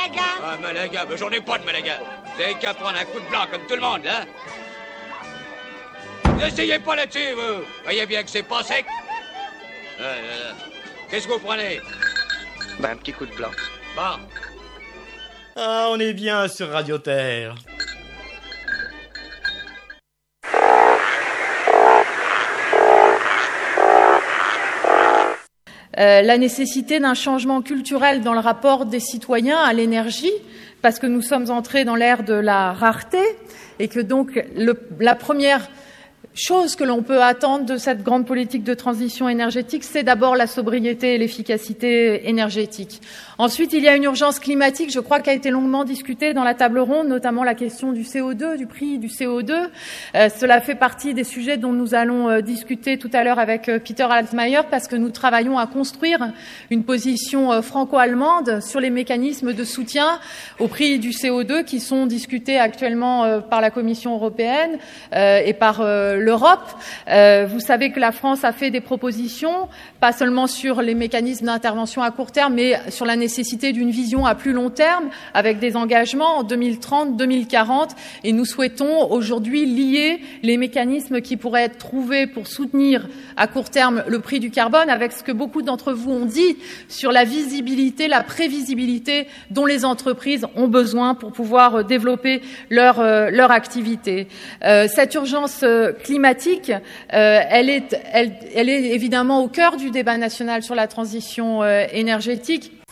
Malaga. Ah, Malaga, ben j'en ai pas de Malaga. Vous avez qu'à prendre un coup de blanc comme tout le monde, hein. N'essayez pas là-dessus, vous. Voyez bien que c'est pas sec. Qu'est-ce que vous prenez? Bah, un petit coup de blanc. Bon. Ah, on est bien sur Radio Terre. La nécessité d'un changement culturel dans le rapport des citoyens à l'énergie, parce que nous sommes entrés dans l'ère de la rareté et que donc la première chose que l'on peut attendre de cette grande politique de transition énergétique, c'est d'abord la sobriété et l'efficacité énergétique. Ensuite, il y a une urgence climatique, je crois, qui a été longuement discutée dans la table ronde, notamment la question du CO2, du prix du CO2. Cela fait partie des sujets dont nous allons discuter tout à l'heure avec Peter Altmaier, parce que nous travaillons à construire une position franco-allemande sur les mécanismes de soutien au prix du CO2 qui sont discutés actuellement par la Commission européenne et par l'Europe. Vous savez que la France a fait des propositions, pas seulement sur les mécanismes d'intervention à court terme, mais sur la nécessité d'une vision à plus long terme, avec des engagements en 2030, 2040. Et nous souhaitons aujourd'hui lier les mécanismes qui pourraient être trouvés pour soutenir à court terme le prix du carbone avec ce que beaucoup d'entre vous ont dit sur la visibilité, la prévisibilité dont les entreprises ont besoin pour pouvoir développer leur activité. Cette urgence climatique, elle est évidemment au cœur du débat national sur la transition énergétique.